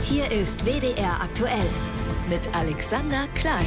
Hier ist WDR aktuell mit Alexander Klein.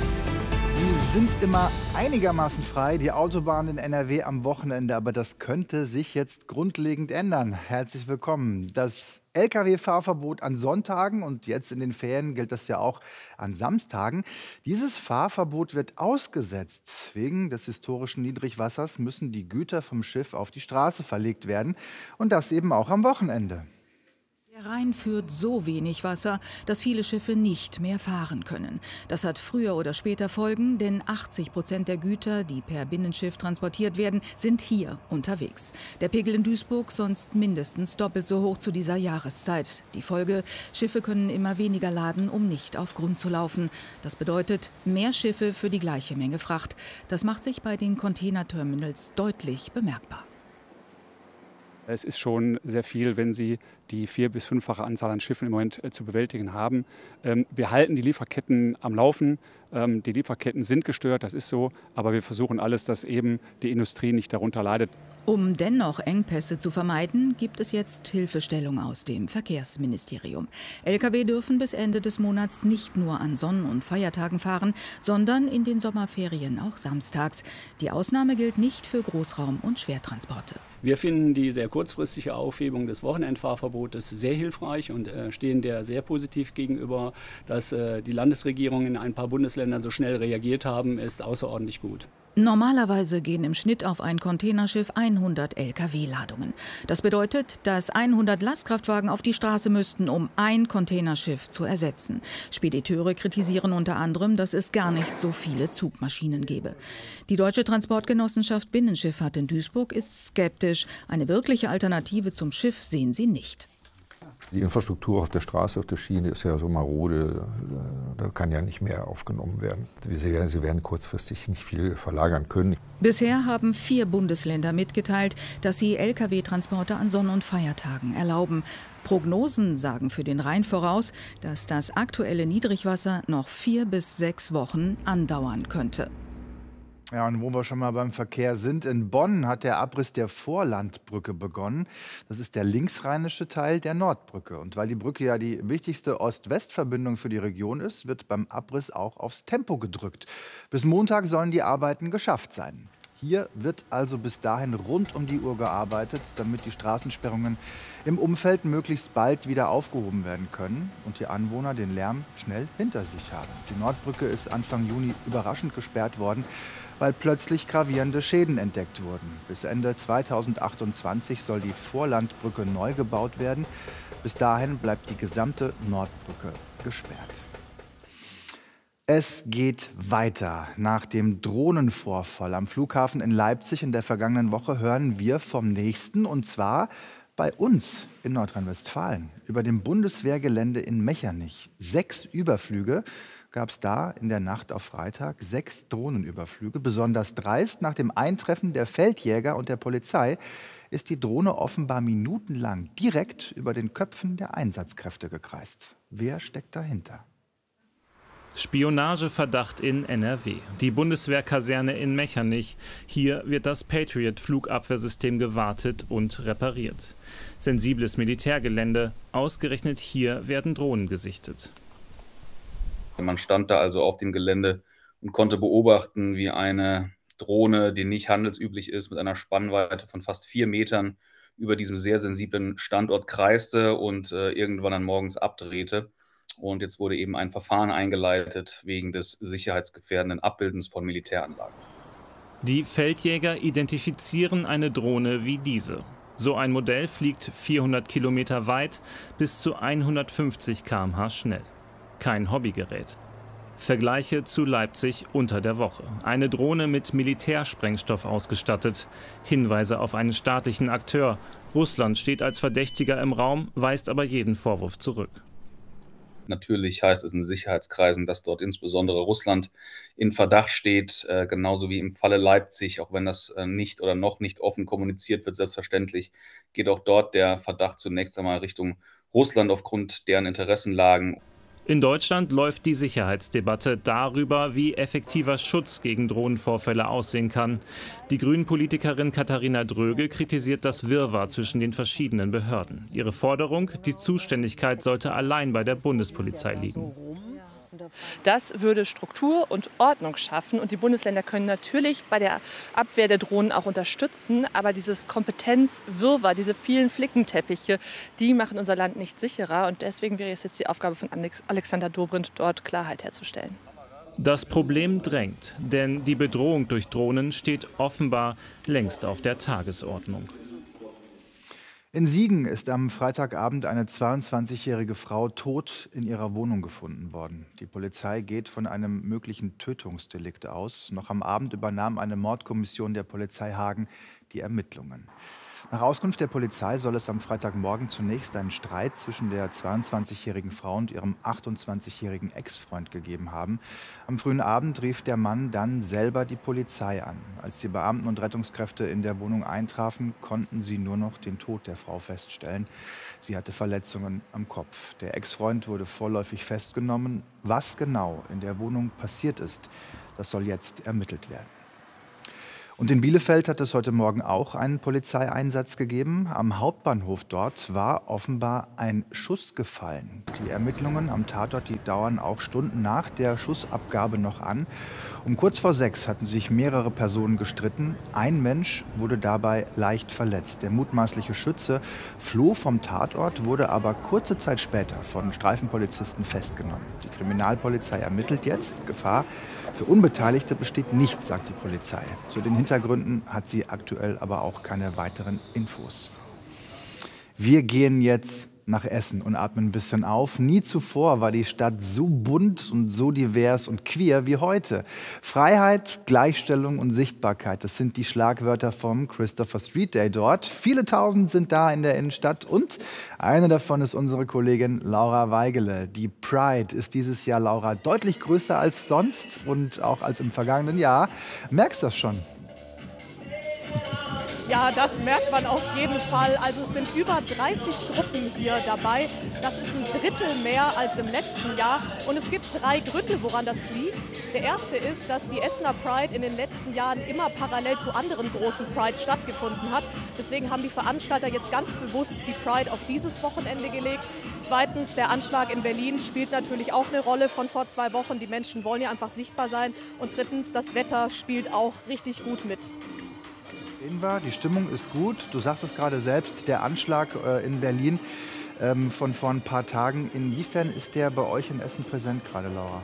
Sie sind immer einigermaßen frei, die Autobahnen in NRW am Wochenende, aber das könnte sich jetzt grundlegend ändern. Herzlich willkommen. Das Lkw-Fahrverbot an Sonntagen und jetzt in den Ferien gilt das ja auch an Samstagen. Dieses Fahrverbot wird ausgesetzt. Wegen des historischen Niedrigwassers müssen die Güter vom Schiff auf die Straße verlegt werden und das eben auch am Wochenende. Der Rhein führt so wenig Wasser, dass viele Schiffe nicht mehr fahren können. Das hat früher oder später Folgen, denn 80% der Güter, die per Binnenschiff transportiert werden, sind hier unterwegs. Der Pegel in Duisburg sonst mindestens doppelt so hoch zu dieser Jahreszeit. Die Folge: Schiffe können immer weniger laden, um nicht auf Grund zu laufen. Das bedeutet mehr Schiffe für die gleiche Menge Fracht. Das macht sich bei den Containerterminals deutlich bemerkbar. Es ist schon sehr viel, wenn Sie die 4- bis 5-fache Anzahl an Schiffen im Moment zu bewältigen haben. Wir halten die Lieferketten am Laufen. Die Lieferketten sind gestört, das ist so. Aber wir versuchen alles, dass eben die Industrie nicht darunter leidet. Um dennoch Engpässe zu vermeiden, gibt es jetzt Hilfestellung aus dem Verkehrsministerium. Lkw dürfen bis Ende des Monats nicht nur an Sonn- und Feiertagen fahren, sondern in den Sommerferien auch samstags. Die Ausnahme gilt nicht für Großraum- und Schwertransporte. Wir finden die sehr kurzfristige Aufhebung des Wochenendfahrverbotes sehr hilfreich und stehen der sehr positiv gegenüber. Dass die Landesregierung in ein paar Bundesländern so schnell reagiert haben, ist außerordentlich gut. Normalerweise gehen im Schnitt auf ein Containerschiff 100 Lkw-Ladungen. Das bedeutet, dass 100 Lastkraftwagen auf die Straße müssten, um ein Containerschiff zu ersetzen. Spediteure kritisieren unter anderem, dass es gar nicht so viele Zugmaschinen gebe. Die Deutsche Transportgenossenschaft Binnenschifffahrt in Duisburg ist skeptisch. Eine wirkliche Alternative zum Schiff sehen sie nicht. Die Infrastruktur auf der Straße, auf der Schiene ist ja so marode, da kann ja nicht mehr aufgenommen werden. Sie werden kurzfristig nicht viel verlagern können. Bisher haben 4 Bundesländer mitgeteilt, dass sie Lkw-Transporte an Sonn- und Feiertagen erlauben. Prognosen sagen für den Rhein voraus, dass das aktuelle Niedrigwasser noch 4 bis 6 Wochen andauern könnte. Ja, und wo wir schon mal beim Verkehr sind, in Bonn hat der Abriss der Vorlandbrücke begonnen. Das ist der linksrheinische Teil der Nordbrücke. Und weil die Brücke ja die wichtigste Ost-West-Verbindung für die Region ist, wird beim Abriss auch aufs Tempo gedrückt. Bis Montag sollen die Arbeiten geschafft sein. Hier wird also bis dahin rund um die Uhr gearbeitet, damit die Straßensperrungen im Umfeld möglichst bald wieder aufgehoben werden können und die Anwohner den Lärm schnell hinter sich haben. Die Nordbrücke ist Anfang Juni überraschend gesperrt worden, weil plötzlich gravierende Schäden entdeckt wurden. Bis Ende 2028 soll die Vorlandbrücke neu gebaut werden. Bis dahin bleibt die gesamte Nordbrücke gesperrt. Es geht weiter. Nach dem Drohnenvorfall am Flughafen in Leipzig in der vergangenen Woche hören wir vom nächsten, und zwar bei uns in Nordrhein-Westfalen, über dem Bundeswehrgelände in Mechernich. 6 Überflüge gab es da in der Nacht auf Freitag, 6 Drohnenüberflüge. Besonders dreist: nach dem Eintreffen der Feldjäger und der Polizei ist die Drohne offenbar minutenlang direkt über den Köpfen der Einsatzkräfte gekreist. Wer steckt dahinter? Spionageverdacht in NRW. Die Bundeswehrkaserne in Mechernich. Hier wird das Patriot-Flugabwehrsystem gewartet und repariert. Sensibles Militärgelände. Ausgerechnet hier werden Drohnen gesichtet. Man stand da also auf dem Gelände und konnte beobachten, wie eine Drohne, die nicht handelsüblich ist, mit einer Spannweite von fast 4 Metern über diesem sehr sensiblen Standort kreiste und irgendwann dann morgens abdrehte. Und jetzt wurde eben ein Verfahren eingeleitet wegen des sicherheitsgefährdenden Abbildens von Militäranlagen. Die Feldjäger identifizieren eine Drohne wie diese. So ein Modell fliegt 400 Kilometer weit, bis zu 150 km/h schnell. Kein Hobbygerät. Vergleiche zu Leipzig unter der Woche. Eine Drohne mit Militärsprengstoff ausgestattet. Hinweise auf einen staatlichen Akteur. Russland steht als Verdächtiger im Raum, weist aber jeden Vorwurf zurück. Natürlich heißt es in Sicherheitskreisen, dass dort insbesondere Russland in Verdacht steht, genauso wie im Falle Leipzig, auch wenn das nicht oder noch nicht offen kommuniziert wird, selbstverständlich, geht auch dort der Verdacht zunächst einmal Richtung Russland aufgrund deren Interessenlagen. In Deutschland läuft die Sicherheitsdebatte darüber, wie effektiver Schutz gegen Drohnenvorfälle aussehen kann. Die Grünen-Politikerin Katharina Dröge kritisiert das Wirrwarr zwischen den verschiedenen Behörden. Ihre Forderung, die Zuständigkeit sollte allein bei der Bundespolizei liegen. Das würde Struktur und Ordnung schaffen. Und die Bundesländer können natürlich bei der Abwehr der Drohnen auch unterstützen. Aber dieses Kompetenzwirrwarr, diese vielen Flickenteppiche, die machen unser Land nicht sicherer. Und deswegen wäre es jetzt die Aufgabe von Alexander Dobrindt, dort Klarheit herzustellen. Das Problem drängt, denn die Bedrohung durch Drohnen steht offenbar längst auf der Tagesordnung. In Siegen ist am Freitagabend eine 22-jährige Frau tot in ihrer Wohnung gefunden worden. Die Polizei geht von einem möglichen Tötungsdelikt aus. Noch am Abend übernahm eine Mordkommission der Polizei Hagen die Ermittlungen. Nach Auskunft der Polizei soll es am Freitagmorgen zunächst einen Streit zwischen der 22-jährigen Frau und ihrem 28-jährigen Ex-Freund gegeben haben. Am frühen Abend rief der Mann dann selber die Polizei an. Als die Beamten und Rettungskräfte in der Wohnung eintrafen, konnten sie nur noch den Tod der Frau feststellen. Sie hatte Verletzungen am Kopf. Der Ex-Freund wurde vorläufig festgenommen. Was genau in der Wohnung passiert ist, das soll jetzt ermittelt werden. Und in Bielefeld hat es heute Morgen auch einen Polizeieinsatz gegeben. Am Hauptbahnhof dort war offenbar ein Schuss gefallen. Die Ermittlungen am Tatort, die dauern auch Stunden nach der Schussabgabe noch an. Um kurz vor 6 hatten sich mehrere Personen gestritten. Ein Mensch wurde dabei leicht verletzt. Der mutmaßliche Schütze floh vom Tatort, wurde aber kurze Zeit später von Streifenpolizisten festgenommen. Die Kriminalpolizei ermittelt jetzt. Gefahr für Unbeteiligte besteht nicht, sagt die Polizei. Zu den Hintergründen hat sie aktuell aber auch keine weiteren Infos. Wir gehen jetzt nach Essen und atmen ein bisschen auf. Nie zuvor war die Stadt so bunt und so divers und queer wie heute. Freiheit, Gleichstellung und Sichtbarkeit, das sind die Schlagwörter vom Christopher Street Day dort. Viele Tausend sind da in der Innenstadt und eine davon ist unsere Kollegin Laura Weigele. Die Pride ist dieses Jahr, Laura, deutlich größer als sonst und auch als im vergangenen Jahr. Merkst du das schon? Ja, das merkt man auf jeden Fall. Also es sind über 30 Gruppen hier dabei. Das ist ein Drittel mehr als im letzten Jahr. Und es gibt 3 Gründe, woran das liegt. Der erste ist, dass die Essener Pride in den letzten Jahren immer parallel zu anderen großen Prides stattgefunden hat. Deswegen haben die Veranstalter jetzt ganz bewusst die Pride auf dieses Wochenende gelegt. Zweitens, der Anschlag in Berlin spielt natürlich auch eine Rolle von vor 2 Wochen. Die Menschen wollen ja einfach sichtbar sein. Und drittens, das Wetter spielt auch richtig gut mit. Die Stimmung ist gut. Du sagst es gerade selbst, der Anschlag in Berlin von vor ein paar Tagen. Inwiefern ist der bei euch in Essen präsent gerade, Laura?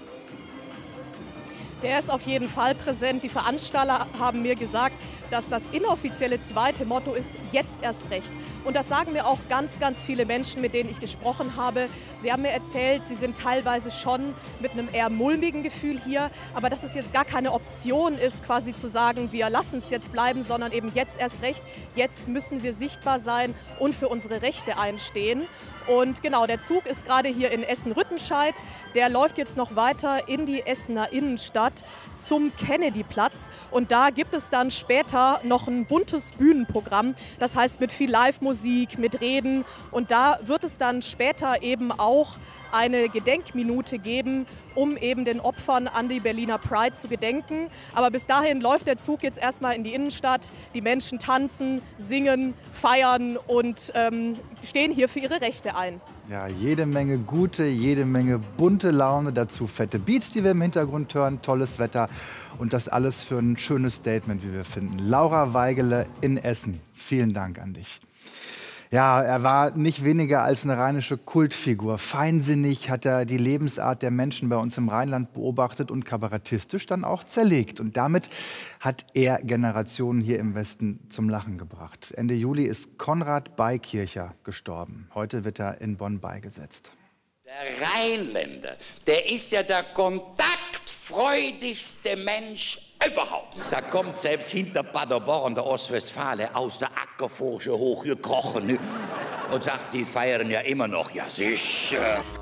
Der ist auf jeden Fall präsent. Die Veranstalter haben mir gesagt, dass das inoffizielle zweite Motto ist, jetzt erst recht. Und das sagen mir auch ganz, ganz viele Menschen, mit denen ich gesprochen habe. Sie haben mir erzählt, sie sind teilweise schon mit einem eher mulmigen Gefühl hier, aber dass es jetzt gar keine Option ist, quasi zu sagen, wir lassen es jetzt bleiben, sondern eben jetzt erst recht. Jetzt müssen wir sichtbar sein und für unsere Rechte einstehen. Und genau, der Zug ist gerade hier in Essen-Rüttenscheid. Der läuft jetzt noch weiter in die Essener Innenstadt zum Kennedy-Platz. Und da gibt es dann später noch ein buntes Bühnenprogramm. Das heißt mit viel Live-Musik, mit Reden. Und da wird es dann später eben auch eine Gedenkminute geben, um eben den Opfern an die Berliner Pride zu gedenken. Aber bis dahin läuft der Zug jetzt erstmal in die Innenstadt. Die Menschen tanzen, singen, feiern und stehen hier für ihre Rechte ein. Ja, jede Menge gute, jede Menge bunte Laune, dazu fette Beats, die wir im Hintergrund hören, tolles Wetter und das alles für ein schönes Statement, wie wir finden. Laura Weigele in Essen, vielen Dank an dich. Ja, er war nicht weniger als eine rheinische Kultfigur. Feinsinnig hat er die Lebensart der Menschen bei uns im Rheinland beobachtet und kabarettistisch dann auch zerlegt. Und damit hat er Generationen hier im Westen zum Lachen gebracht. Ende Juli ist Konrad Beikircher gestorben. Heute wird er in Bonn beigesetzt. Der Rheinländer, der ist ja der kontaktfreudigste Mensch überhaupt. Da kommt selbst hinter Paderborn, der Ostwestfale, aus der Ackerforsche hochgekrochen und sagt, die feiern ja immer noch. Ja, sicher.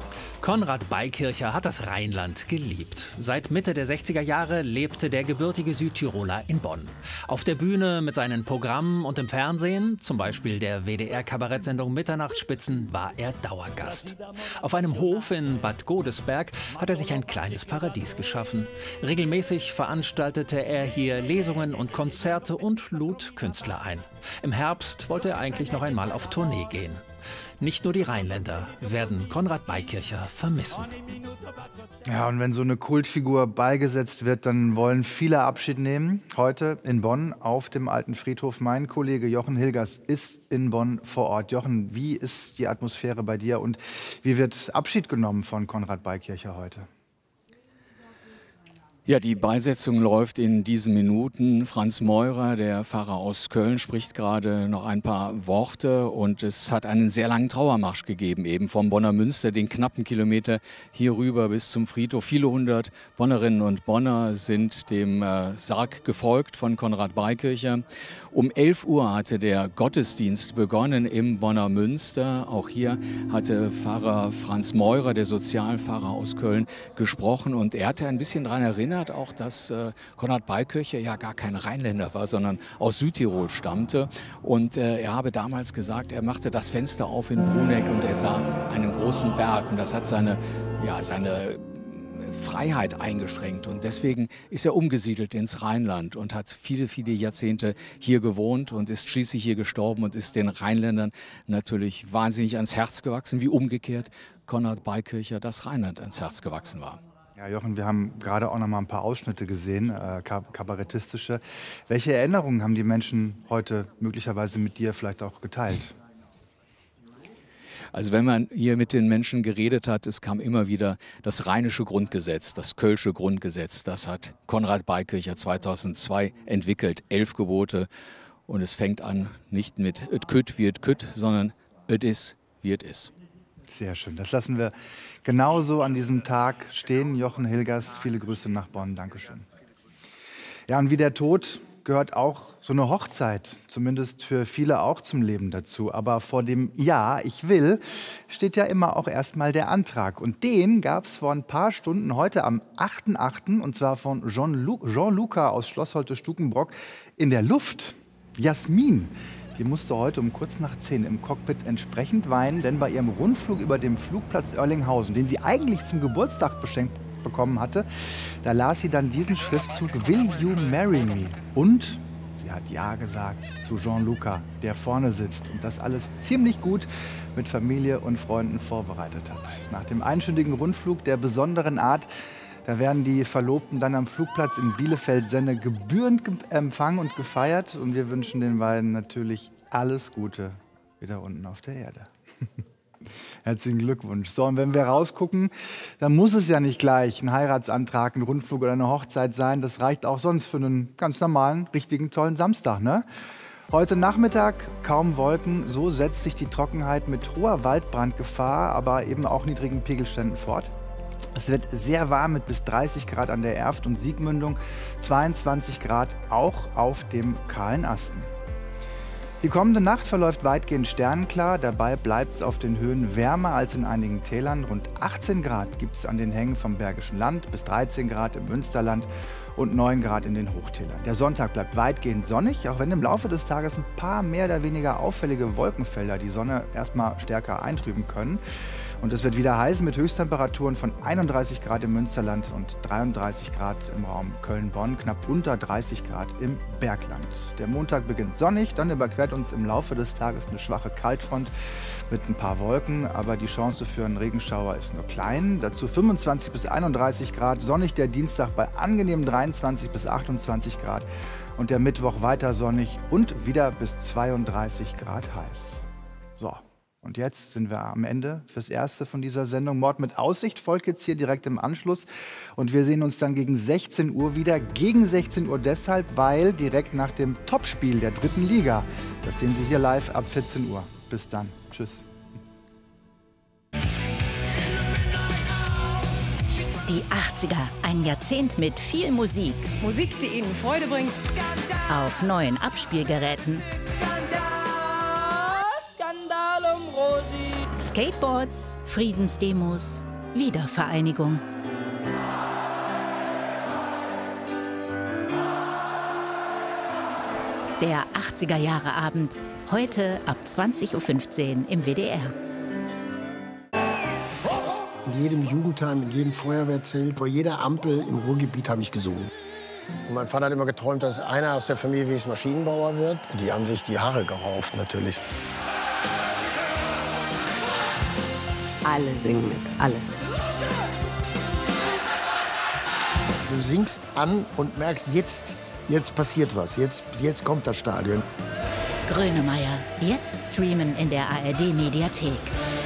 Konrad Beikircher hat das Rheinland geliebt. Seit Mitte der 60er Jahre lebte der gebürtige Südtiroler in Bonn. Auf der Bühne mit seinen Programmen und im Fernsehen, zum Beispiel der WDR-Kabarettsendung Mitternachtsspitzen, war er Dauergast. Auf einem Hof in Bad Godesberg hat er sich ein kleines Paradies geschaffen. Regelmäßig veranstaltete er hier Lesungen und Konzerte und lud Künstler ein. Im Herbst wollte er eigentlich noch einmal auf Tournee gehen. Nicht nur die Rheinländer werden Konrad Beikircher vermissen. Ja, und wenn so eine Kultfigur beigesetzt wird, dann wollen viele Abschied nehmen. Heute in Bonn auf dem Alten Friedhof. Mein Kollege Jochen Hilgers ist in Bonn vor Ort. Jochen, wie ist die Atmosphäre bei dir und wie wird Abschied genommen von Konrad Beikircher heute? Ja, die Beisetzung läuft in diesen Minuten. Franz Meurer, der Pfarrer aus Köln, spricht gerade noch ein paar Worte und es hat einen sehr langen Trauermarsch gegeben, eben vom Bonner Münster, den knappen Kilometer hier rüber bis zum Friedhof. Viele hundert Bonnerinnen und Bonner sind dem Sarg gefolgt von Konrad Beikircher. Um 11 Uhr hatte der Gottesdienst begonnen im Bonner Münster. Auch hier hatte Pfarrer Franz Meurer, der Sozialpfarrer aus Köln, gesprochen und er hatte ein bisschen daran erinnert, auch, dass Konrad Beikircher ja gar kein Rheinländer war, sondern aus Südtirol stammte. Und er habe damals gesagt, er machte das Fenster auf in Bruneck und er sah einen großen Berg. Und das hat seine Freiheit eingeschränkt. Und deswegen ist er umgesiedelt ins Rheinland und hat viele, viele Jahrzehnte hier gewohnt und ist schließlich hier gestorben und ist den Rheinländern natürlich wahnsinnig ans Herz gewachsen, wie umgekehrt Konrad Beikircher das Rheinland ans Herz gewachsen war. Ja, Jochen, wir haben gerade auch noch mal ein paar Ausschnitte gesehen, kabarettistische. Welche Erinnerungen haben die Menschen heute möglicherweise mit dir vielleicht auch geteilt? Also wenn man hier mit den Menschen geredet hat, es kam immer wieder das rheinische Grundgesetz, das kölsche Grundgesetz. Das hat Konrad Beikircher 2002 entwickelt, 11 Gebote. Und es fängt an nicht mit et kütt wie et kütt, sondern et is wie et is. Sehr schön. Das lassen wir genauso an diesem Tag stehen. Jochen Hilgers, viele Grüße nach Bonn. Dankeschön. Ja, und wie der Tod gehört auch so eine Hochzeit, zumindest für viele auch zum Leben dazu. Aber vor dem Ja, ich will, steht ja immer auch erstmal der Antrag. Und den gab es vor ein paar Stunden heute am 8.8. und zwar von Jean-Luca aus Schloss Holte-Stukenbrock in der Luft. Jasmin. Die musste heute um kurz nach 10 im Cockpit entsprechend weinen, denn bei ihrem Rundflug über dem Flugplatz Oerlinghausen, den sie eigentlich zum Geburtstag geschenkt bekommen hatte, da las sie dann diesen Schriftzug Will you marry me? Und sie hat Ja gesagt zu Jean-Luca, der vorne sitzt und das alles ziemlich gut mit Familie und Freunden vorbereitet hat. Nach dem einstündigen Rundflug der besonderen Art, da werden die Verlobten dann am Flugplatz in Bielefeld-Senne gebührend empfangen und gefeiert. Und wir wünschen den beiden natürlich alles Gute wieder unten auf der Erde. Herzlichen Glückwunsch. So, und wenn wir rausgucken, dann muss es ja nicht gleich ein Heiratsantrag, ein Rundflug oder eine Hochzeit sein. Das reicht auch sonst für einen ganz normalen, richtigen, tollen Samstag, ne? Heute Nachmittag kaum Wolken, so setzt sich die Trockenheit mit hoher Waldbrandgefahr, aber eben auch niedrigen Pegelständen fort. Es wird sehr warm mit bis 30 Grad an der Erft und Siegmündung, 22 Grad auch auf dem kahlen Asten. Die kommende Nacht verläuft weitgehend sternenklar, dabei bleibt es auf den Höhen wärmer als in einigen Tälern. Rund 18 Grad gibt es an den Hängen vom Bergischen Land, bis 13 Grad im Münsterland und 9 Grad in den Hochtälern. Der Sonntag bleibt weitgehend sonnig, auch wenn im Laufe des Tages ein paar mehr oder weniger auffällige Wolkenfelder die Sonne erstmal stärker eintrüben können. Und es wird wieder heiß mit Höchsttemperaturen von 31 Grad im Münsterland und 33 Grad im Raum Köln-Bonn, knapp unter 30 Grad im Bergland. Der Montag beginnt sonnig, dann überquert uns im Laufe des Tages eine schwache Kaltfront mit ein paar Wolken, aber die Chance für einen Regenschauer ist nur klein. Dazu 25 bis 31 Grad, sonnig der Dienstag bei angenehmen 23 bis 28 Grad und der Mittwoch weiter sonnig und wieder bis 32 Grad heiß. So. Und jetzt sind wir am Ende fürs Erste von dieser Sendung. Mord mit Aussicht folgt jetzt hier direkt im Anschluss. Und wir sehen uns dann gegen 16 Uhr wieder. Gegen 16 Uhr deshalb, weil direkt nach dem Topspiel der 3. Liga. Das sehen Sie hier live ab 14 Uhr. Bis dann. Tschüss. Die 80er, ein Jahrzehnt mit viel Musik. Musik, die Ihnen Freude bringt. Auf neuen Abspielgeräten. Skandal um Rosi. Skateboards, Friedensdemos Wiedervereinigung. Der 80er-Jahre-Abend, heute ab 20:15 Uhr im WDR. In jedem Jugendheim, in jedem Feuerwehrzelt, vor jeder Ampel im Ruhrgebiet habe ich gesungen. Und mein Vater hat immer geträumt, dass einer aus der Familie Maschinenbauer wird. Die haben sich die Haare gerauft, natürlich. Alle singen mit, alle. Du singst an und merkst, jetzt passiert was, jetzt kommt das Stadion. Grönemeyer, jetzt streamen in der ARD-Mediathek.